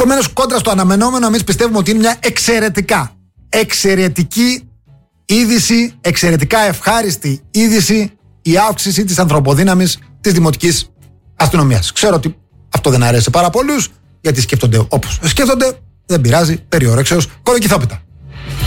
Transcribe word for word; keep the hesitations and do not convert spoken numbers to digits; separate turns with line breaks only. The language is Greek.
Επομένως, κόντρα στο αναμενόμενο, εμείς πιστεύουμε ότι είναι μια εξαιρετικά, εξαιρετική είδηση, εξαιρετικά ευχάριστη είδηση η αύξηση της ανθρωποδύναμης της δημοτικής αστυνομίας. Ξέρω ότι αυτό δεν αρέσει πάρα πολλούς, γιατί σκέφτονται όπως σκέφτονται, δεν πειράζει, περιορέξεως κολοκυθόπιτα.